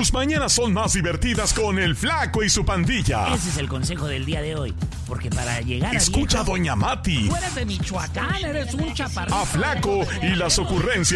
Tus mañanas son más divertidas con el Flaco y su pandilla. Ese es el consejo del día de hoy. Porque para llegar a Escucha a viejo, Doña Mati. tú eres de Michoacán, eres un chaparrito. A Flaco y las ocurrencias